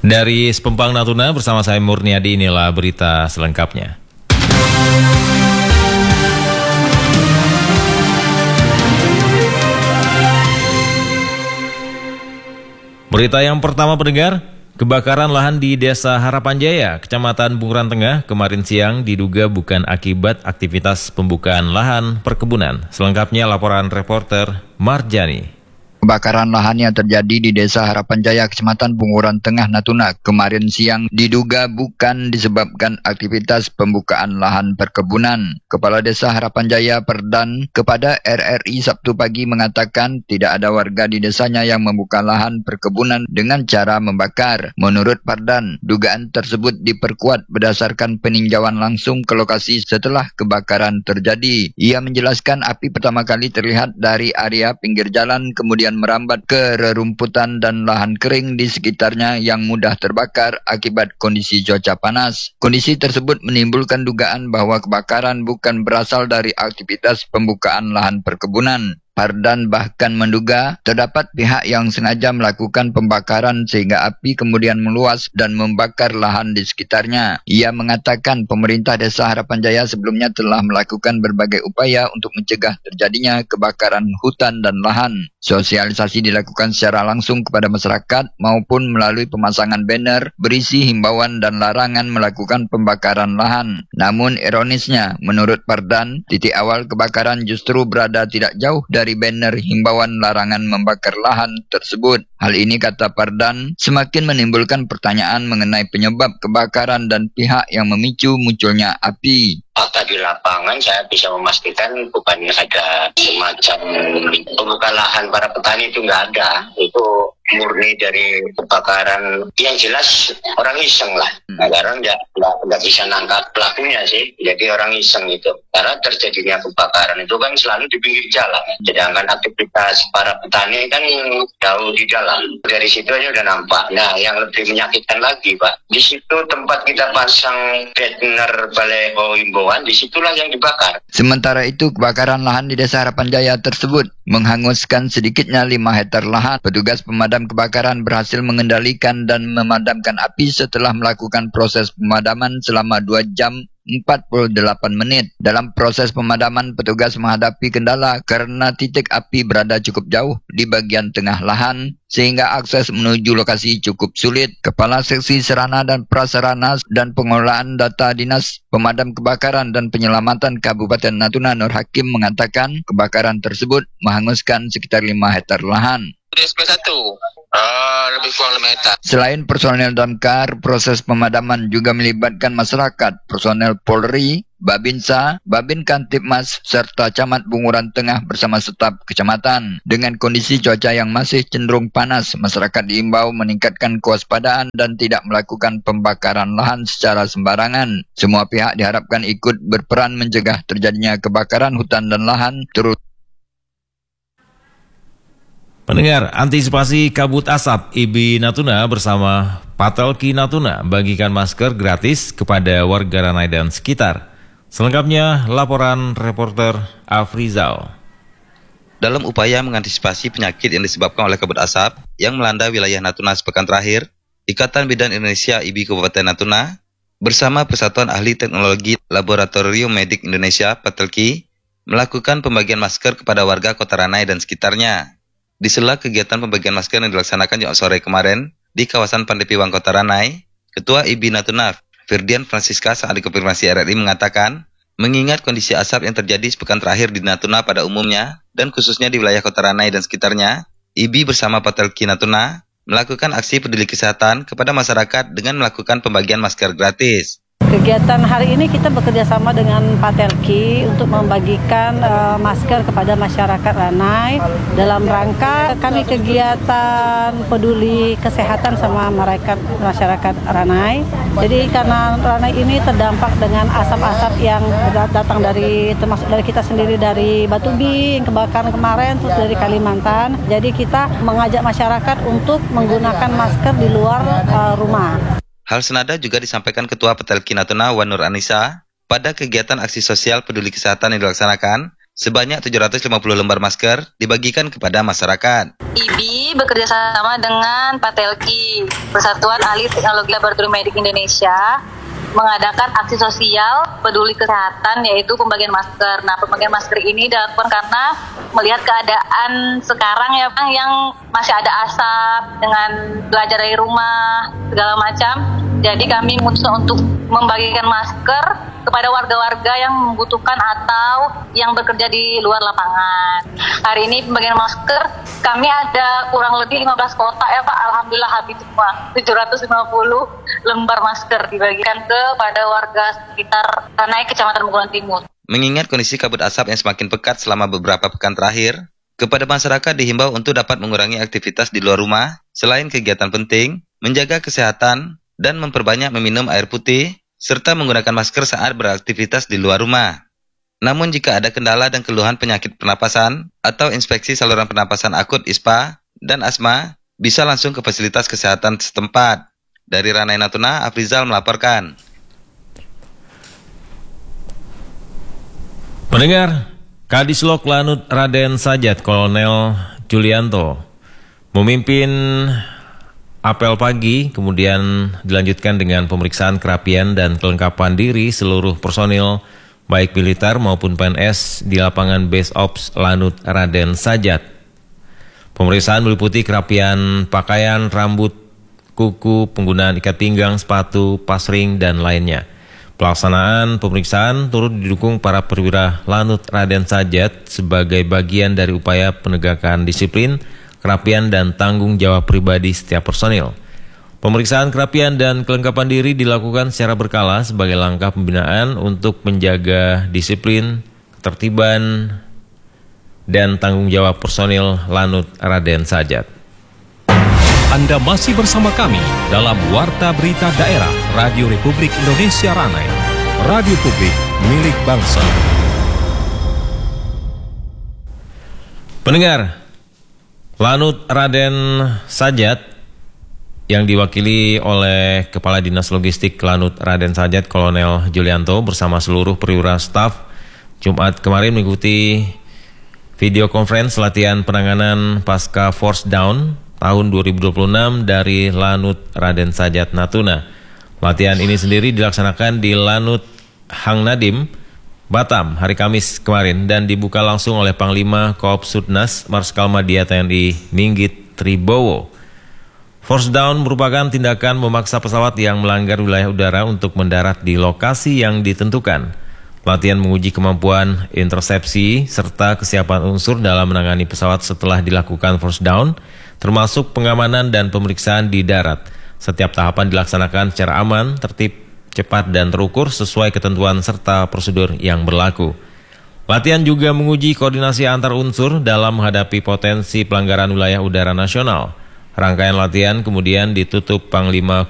Dari Sepempang Natuna bersama saya Murniadi, inilah berita selengkapnya. Berita yang pertama pendengar, kebakaran lahan di Desa Harapan Jaya, Kecamatan Bunguran Tengah kemarin siang diduga bukan akibat aktivitas pembukaan lahan perkebunan. Selengkapnya laporan reporter Marjani. Kebakaran lahan yang terjadi di Desa Harapan Jaya, Kecamatan Bunguran Tengah, Natuna kemarin siang diduga bukan disebabkan aktivitas pembukaan lahan perkebunan. Kepala Desa Harapan Jaya Perdan kepada RRI Sabtu pagi mengatakan tidak ada warga di desanya yang membuka lahan perkebunan dengan cara membakar. Menurut Perdan, dugaan tersebut diperkuat berdasarkan peninjauan langsung ke lokasi setelah kebakaran terjadi. Ia menjelaskan api pertama kali terlihat dari area pinggir jalan, kemudian merambat ke rerumputan dan lahan kering di sekitarnya yang mudah terbakar akibat kondisi cuaca panas. Kondisi tersebut menimbulkan dugaan bahwa kebakaran bukan berasal dari aktivitas pembukaan lahan perkebunan. Perdan bahkan menduga terdapat pihak yang sengaja melakukan pembakaran sehingga api kemudian meluas dan membakar lahan di sekitarnya. Ia mengatakan pemerintah Desa Harapan Jaya sebelumnya telah melakukan berbagai upaya untuk mencegah terjadinya kebakaran hutan dan lahan. Sosialisasi dilakukan secara langsung kepada masyarakat maupun melalui pemasangan banner berisi himbauan dan larangan melakukan pembakaran lahan. Namun ironisnya, menurut Perdan, titik awal kebakaran justru berada tidak jauh dari banner himbauan larangan membakar lahan tersebut. Hal ini, kata Perdan, semakin menimbulkan pertanyaan mengenai penyebab kebakaran dan pihak yang memicu munculnya api. Fakta di lapangan saya bisa memastikan bukan ada semacam pembuka lahan para petani, itu nggak ada. Itu murni dari kebakaran. Yang jelas orang iseng lah. Sekarang nggak bisa nangkap pelakunya sih. Jadi orang iseng itu. Karena terjadinya kebakaran itu kan selalu di pinggir jalan. Sedangkan aktivitas para petani kan jauh di dalam. Dari situ aja udah nampak. Nah, yang lebih menyakitkan lagi, Pak, di situ tempat kita pasang banner baleho himbauan, disitulah yang dibakar. Sementara itu, kebakaran lahan di Desa Harapan Jaya tersebut menghanguskan sedikitnya 5 hektar lahan. Petugas pemadam kebakaran berhasil mengendalikan dan memadamkan api setelah melakukan proses pemadaman selama 2 jam 48 menit. Dalam proses pemadaman, petugas menghadapi kendala karena titik api berada cukup jauh di bagian tengah lahan, sehingga akses menuju lokasi cukup sulit. Kepala Seksi Sarana dan Prasarana dan Pengelolaan Data Dinas Pemadam Kebakaran dan Penyelamatan Kabupaten Natuna, Nur Hakim, mengatakan kebakaran tersebut menghanguskan sekitar 5 hektar lahan. SP1, lebih kurang 5 hektar. Selain personel damkar, proses pemadaman juga melibatkan masyarakat, personel Polri, Babinsa, Babin Kantipmas, serta Camat Bunguran Tengah bersama staf kecamatan. Dengan kondisi cuaca yang masih cenderung panas, masyarakat diimbau meningkatkan kewaspadaan dan tidak melakukan pembakaran lahan secara sembarangan. Semua pihak diharapkan ikut berperan mencegah terjadinya kebakaran hutan dan lahan, Pendengar, antisipasi kabut asap, IBI Natuna bersama Patelki Natuna bagikan masker gratis kepada warga Ranai dan sekitar. Selengkapnya laporan reporter Afrizal. Dalam upaya mengantisipasi penyakit yang disebabkan oleh kabut asap yang melanda wilayah Natuna sepekan terakhir, Ikatan Bidan Indonesia IBI Kabupaten Natuna bersama Persatuan Ahli Teknologi Laboratorium Medik Indonesia Patelki melakukan pembagian masker kepada warga Kota Ranai dan sekitarnya. Di sela kegiatan pembagian masker yang dilaksanakan Jumat sore kemarin di kawasan Pandepiwang Kota Ranai, Ketua IBI Natuna Firdian Francisca saat dikonfirmasi RRI mengatakan, mengingat kondisi asap yang terjadi sepekan terakhir di Natuna pada umumnya dan khususnya di wilayah Kota Ranai dan sekitarnya, IBI bersama Patelki Natuna melakukan aksi peduli kesehatan kepada masyarakat dengan melakukan pembagian masker gratis. Kegiatan hari ini kita bekerja sama dengan Patelki untuk membagikan masker kepada masyarakat Ranai dalam rangka kami kegiatan peduli kesehatan sama masyarakat Ranai. Jadi karena Ranai ini terdampak dengan asap-asap yang datang termasuk dari kita sendiri, dari Batubi yang kebakaran kemarin, terus dari Kalimantan. Jadi kita mengajak masyarakat untuk menggunakan masker di luar rumah. Hal senada juga disampaikan Ketua Patelki Natuna Wan Nur Anissa pada kegiatan aksi sosial peduli kesehatan yang dilaksanakan Sebanyak 750 lembar masker dibagikan kepada masyarakat. IBI bekerja sama dengan Patelki, Persatuan Ahli Teknologi Laboratorium Medik Indonesia, mengadakan aksi sosial peduli kesehatan, yaitu pembagian masker. Nah, pembagian masker ini dilakukan karena melihat keadaan sekarang ya, yang masih ada asap dengan belajar dari rumah segala macam. Jadi kami memutuskan untuk membagikan masker kepada warga-warga yang membutuhkan atau yang bekerja di luar lapangan. Hari ini pembagian masker kami ada kurang lebih 15 kotak ya Pak. Alhamdulillah habis semua. 750 lembar masker dibagikan kepada warga sekitar Ranai, Kecamatan Bungkuran Timur. Mengingat kondisi kabut asap yang semakin pekat selama beberapa pekan terakhir, kepada masyarakat dihimbau untuk dapat mengurangi aktivitas di luar rumah selain kegiatan penting, menjaga kesehatan, dan memperbanyak meminum air putih, serta menggunakan masker saat beraktivitas di luar rumah. Namun jika ada kendala dan keluhan penyakit pernapasan atau inspeksi saluran pernapasan akut ISPA dan asma, bisa langsung ke fasilitas kesehatan setempat. Dari Ranai Natuna, Afrizal melaporkan. Pendengar, Kadislok Lanut Raden Sajat Kolonel Julianto memimpin apel pagi, kemudian dilanjutkan dengan pemeriksaan kerapian dan kelengkapan diri seluruh personil baik militer maupun PNS di lapangan Base Ops Lanut Raden Sajat. Pemeriksaan meliputi kerapian pakaian, rambut, kuku, penggunaan ikat pinggang, sepatu, pasring, dan lainnya. Pelaksanaan pemeriksaan turut didukung para perwira Lanut Raden Sajat sebagai bagian dari upaya penegakan disiplin, kerapian, dan tanggung jawab pribadi setiap personil. Pemeriksaan kerapian dan kelengkapan diri dilakukan secara berkala sebagai langkah pembinaan untuk menjaga disiplin, ketertiban, dan tanggung jawab personil Lanut Raden Sajat. Anda masih bersama kami dalam Warta Berita Daerah Radio Republik Indonesia Ranai, radio publik milik bangsa. Pendengar, Lanut Raden Sajat yang diwakili oleh Kepala Dinas Logistik Lanut Raden Sajat Kolonel Julianto bersama seluruh perwira staf Jumat kemarin mengikuti video conference latihan penanganan pasca Force Down tahun 2026 dari Lanut Raden Sajat Natuna. Latihan ini sendiri dilaksanakan di Lanut Hang Nadim, Batam hari Kamis kemarin dan dibuka langsung oleh Panglima Koopsudnas Marskal Madya TNI Minggit Tribowo. Force down merupakan tindakan memaksa pesawat yang melanggar wilayah udara untuk mendarat di lokasi yang ditentukan. Latihan menguji kemampuan intersepsi serta kesiapan unsur dalam menangani pesawat setelah dilakukan force down, termasuk pengamanan dan pemeriksaan di darat. Setiap tahapan dilaksanakan secara aman, tertib, cepat dan terukur sesuai ketentuan serta prosedur yang berlaku. Latihan juga menguji koordinasi antar unsur dalam menghadapi potensi pelanggaran wilayah udara nasional. Rangkaian latihan kemudian ditutup Panglima